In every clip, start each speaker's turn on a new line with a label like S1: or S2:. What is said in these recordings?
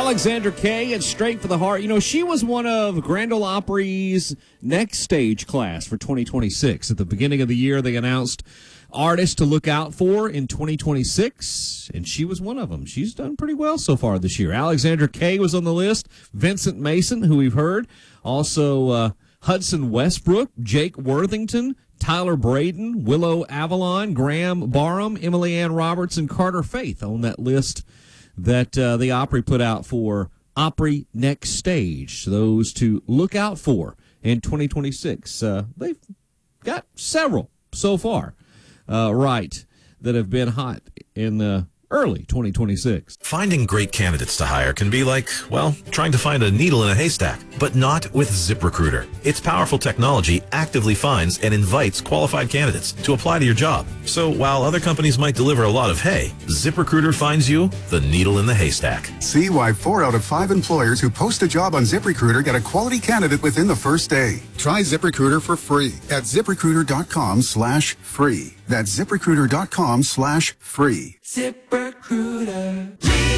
S1: Alexandra Kay at Straight for the Heart. You know, she was one of Grand Ole Opry's next stage class for 2026. At the beginning of the year, they announced artists to look out for in 2026, and she was one of them. She's done pretty well so far this year. Alexandra Kay was on the list. Vincent Mason, who we've heard. Also, Hudson Westbrook, Jake Worthington, Tyler Braden, Willow Avalon, Graham Barham, Emily Ann Roberts, and Carter Faith on that list that the Opry put out for Opry Next Stage. Those to look out for in 2026. They've got several so far, that have been hot in early 2026.
S2: Finding great candidates to hire can be like, well, trying to find a needle in a haystack, but not with ZipRecruiter. Its powerful technology actively finds and invites qualified candidates to apply to your job. So while other companies might deliver a lot of hay, ZipRecruiter finds you the needle in the haystack.
S3: See why 4 out of 5 employers who post a job on ZipRecruiter get a quality candidate within the first day. Try ZipRecruiter for free at ZipRecruiter.com/free. That's ZipRecruiter.com/free.
S4: ZipRecruiter.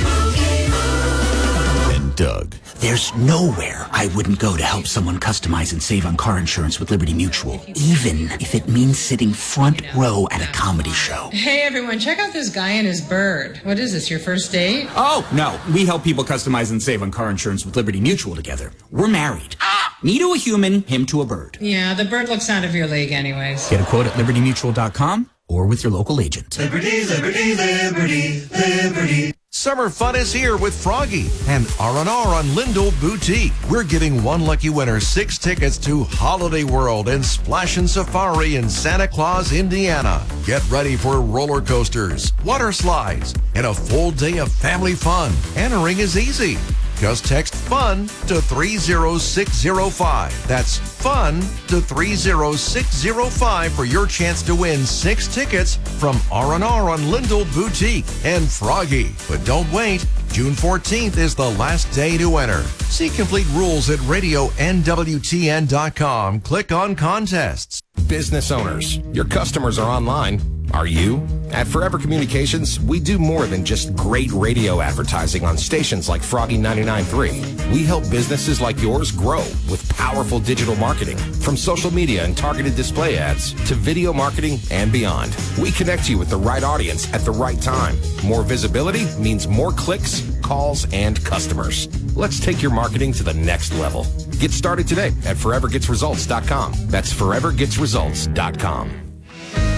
S2: And Doug.
S5: There's nowhere I wouldn't go to help someone customize and save on car insurance with Liberty Mutual, even if it means sitting front row at a comedy show.
S6: Hey everyone, check out this guy and his bird. What is this, your first date?
S5: Oh, no. We help people customize and save on car insurance with Liberty Mutual together. We're married. Me to a human, him to a bird.
S6: Yeah, the bird looks out of your league anyways.
S5: Get a quote at libertymutual.com or with your local agent.
S4: Liberty, liberty, liberty, liberty.
S7: Summer fun is here with Froggy and R&R on Lindell Boutique. We're giving one lucky winner 6 tickets to Holiday World and Splashin' Safari in Santa Claus, Indiana. Get ready for roller coasters, water slides, and a full day of family fun. Entering is easy. Just text FUN to 30605. That's FUN to 30605 for your chance to win 6 tickets from R&R on Lindell Boutique and Froggy. But don't wait. June 14th is the last day to enter. See complete rules at radionwtn.com. Click on contests.
S8: Business owners, your customers are online. Are you? At Forever Communications, we do more than just great radio advertising on stations like Froggy 99.3. We help businesses like yours grow with powerful digital marketing, from social media and targeted display ads to video marketing and beyond. We connect you with the right audience at the right time. More visibility means more clicks, calls, and customers. Let's take your marketing to the next level. Get started today at forevergetsresults.com. That's forevergetsresults.com.